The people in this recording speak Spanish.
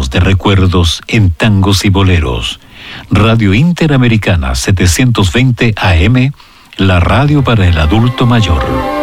llenos de recuerdos en tangos y boleros. Radio Interamericana 720 AM, la radio para el adulto mayor.